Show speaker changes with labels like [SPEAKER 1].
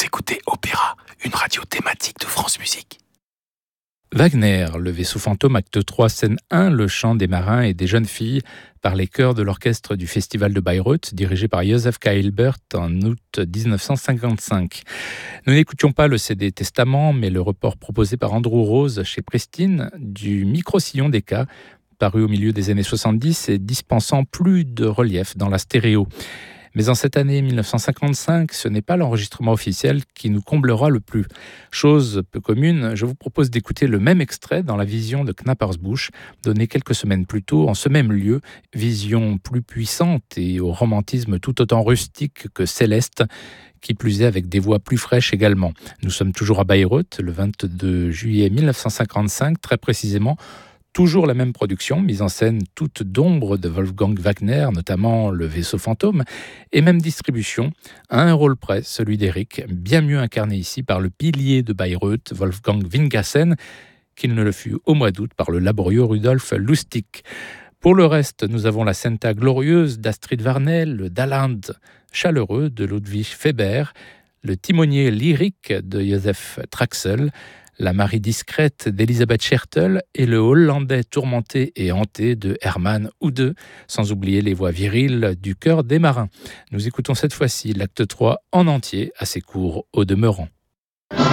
[SPEAKER 1] Vous écoutez Opéra, une radio thématique de France Musique.
[SPEAKER 2] Wagner, le vaisseau fantôme, acte 3, scène 1, le chant des marins et des jeunes filles par les chœurs de l'orchestre du Festival de Bayreuth, dirigé par Joseph Kailbert en août 1955. Nous n'écoutions pas le CD Testament, mais le report proposé par Andrew Rose chez Pristine du micro-sillon d'Eka, paru au milieu des années 70 et dispensant plus de relief dans la stéréo. Mais en cette année 1955, ce n'est pas l'enregistrement officiel qui nous comblera le plus. Chose peu commune, je vous propose d'écouter le même extrait dans la vision de Knappersbusch, donnée quelques semaines plus tôt en ce même lieu, vision plus puissante et au romantisme tout autant rustique que céleste, qui plus est avec des voix plus fraîches également. Nous sommes toujours à Bayreuth, le 22 juillet 1955, très précisément. Toujours la même production, mise en scène toute d'ombre de Wolfgang Wagner, notamment le vaisseau fantôme, et même distribution, à un rôle près, celui d'Eric, bien mieux incarné ici par le pilier de Bayreuth, Wolfgang Wingassen, qu'il ne le fut au mois d'août par le laborieux Rudolf Lustig. Pour le reste, nous avons la Senta glorieuse d'Astrid Varnel, le Dalland chaleureux de Ludwig Feber, le timonier lyrique de Josef Traxel, la Marie discrète d'Elisabeth Schertel et le Hollandais tourmenté et hanté de Hermann Oude, sans oublier les voix viriles du chœur des marins. Nous écoutons cette fois-ci l'acte 3 en entier, assez court au demeurant.